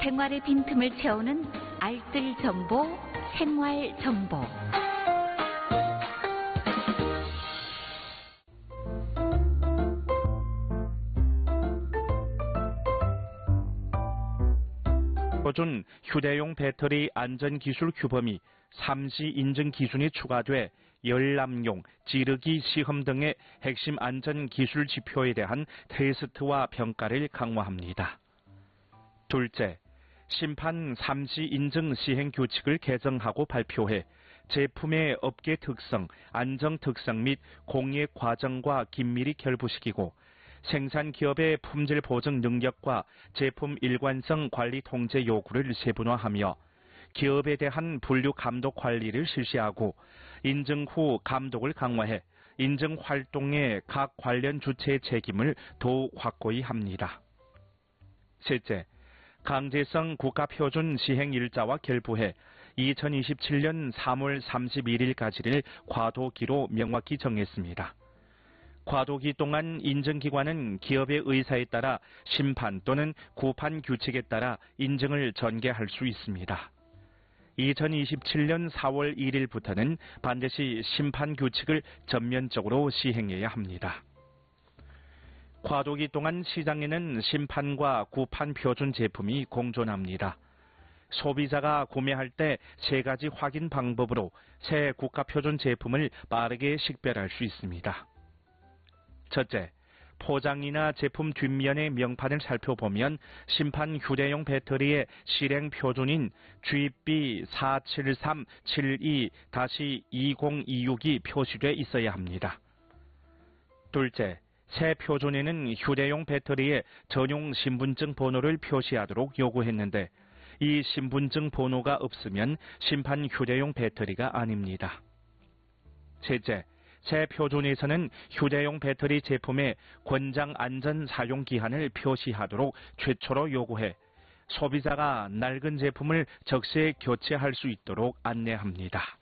생활의 빈틈을 채우는 알뜰 정보, 생활 정보. 표준 휴대용 배터리 안전기술 규범이 3시 인증 기준이 추가돼 열람용, 찌르기 시험 등의 핵심 안전기술 지표에 대한 테스트와 평가를 강화합니다. 둘째, 심판 3시 인증 시행 규칙을 개정하고 발표해 제품의 업계 특성, 안정 특성 및 공예 과정과 긴밀히 결부시키고 생산 기업의 품질 보증 능력과 제품 일관성 관리 통제 요구를 세분화하며 기업에 대한 분류 감독 관리를 실시하고 인증 후 감독을 강화해 인증 활동의 각 관련 주체의 책임을 더욱 확고히 합니다. 셋째, 강제성 국가표준 시행 일자와 결부해 2027년 3월 31일까지를 과도기로 명확히 정했습니다. 과도기 동안 인증기관은 기업의 의사에 따라 심판 또는 구판 규칙에 따라 인증을 전개할 수 있습니다. 2027년 4월 1일부터는 반드시 심판 규칙을 전면적으로 시행해야 합니다. 과도기 동안 시장에는 심판과 구판 표준 제품이 공존합니다. 소비자가 구매할 때 세 가지 확인 방법으로 새 국가표준 제품을 빠르게 식별할 수 있습니다. 첫째, 포장이나 제품 뒷면의 명판을 살펴보면 심판 휴대용 배터리의 실행 표준인 GB47372-2026이 표시돼 있어야 합니다. 둘째, 새 표준에는 휴대용 배터리의 전용 신분증 번호를 표시하도록 요구했는데 이 신분증 번호가 없으면 심판 휴대용 배터리가 아닙니다. 셋째, 새 표준에서는 휴대용 배터리 제품의 권장 안전 사용 기한을 표시하도록 최초로 요구해 소비자가 낡은 제품을 적시에 교체할 수 있도록 안내합니다.